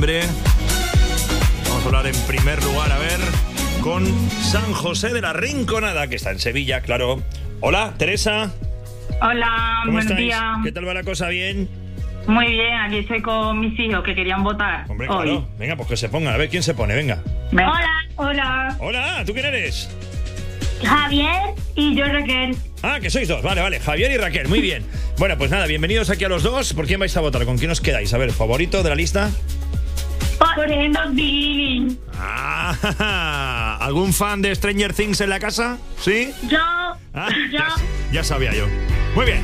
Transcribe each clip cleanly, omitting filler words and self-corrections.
Vamos a hablar en primer lugar, a ver, con San José de la Rinconada, que está en Sevilla, claro. Hola, Teresa. Hola, buenos días. ¿Qué tal va la cosa? ¿Bien? Muy bien, aquí estoy con mis hijos que querían votar. Hombre, hoy. claro. Venga, pues que se pongan. A ver quién se pone, venga. Hola. Hola, ¿tú quién eres? Javier Y yo, Raquel. Ah, que sois dos. Vale, Javier y Raquel, muy bien. Bueno, pues nada, bienvenidos aquí a los dos. ¿Por quién vais a votar? ¿Con quién os quedáis? A ver, ¿favorito de la lista? Por Endo Billy. Ah, ¿algún fan de Stranger Things en la casa? ¿Sí? yo, Ah, yo. ya sabía yo. Muy bien.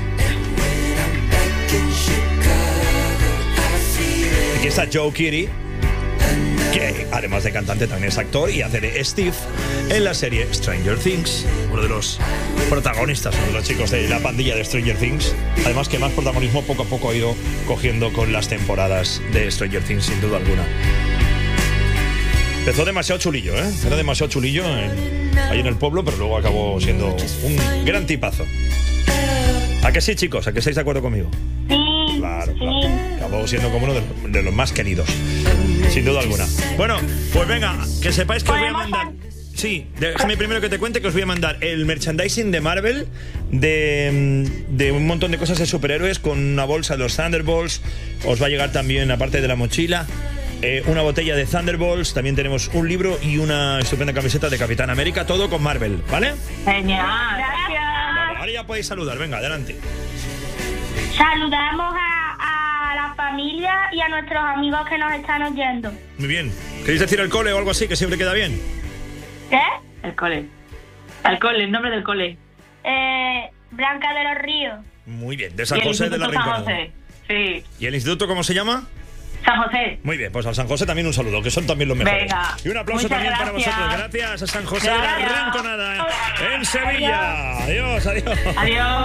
Aquí está Joe Keery, que además de cantante también es actor y hace de Steve en la serie Stranger Things, uno de los protagonistas, uno de los chicos de la pandilla de Stranger Things. Además que más protagonismo poco a poco ha ido cogiendo con las temporadas de Stranger Things, sin duda alguna. Empezó demasiado chulillo, ¿eh? Era demasiado chulillo ahí en el pueblo, pero luego acabó siendo un gran tipazo. ¿A que sí, chicos? ¿A que estáis de acuerdo conmigo? Sí, Claro, sí. claro. Acabó siendo como uno de los más queridos, sin duda alguna. Bueno, pues venga, que sepáis que os voy a mandar... Sí, déjame primero que te cuente que os voy a mandar el merchandising de Marvel, de un montón de cosas de superhéroes, con una bolsa de los Thunderbolts. Os va a llegar también, aparte de la mochila, una botella de Thunderbolts. También tenemos un libro y una estupenda camiseta de Capitán América, todo con Marvel, ¿vale? Genial. Gracias. Vale, ahora ya podéis saludar, venga, adelante. Saludamos a la familia y a nuestros amigos que nos están oyendo. Muy bien. ¿Queréis decir el cole o algo así, que siempre queda bien? ¿Qué? El cole. El cole, el nombre del cole. Blanca de los Ríos. Muy bien, de Y San el José de la Instituto San Rinconada. José. Sí. ¿Y el instituto cómo se llama? San José. Muy bien, pues al San José también un saludo, que son también los mejores. Venga. Y un aplauso Muchas también para gracias. vosotros. Gracias a San José de la Gracias. Rinconada en Sevilla. Adiós, adiós. Adiós.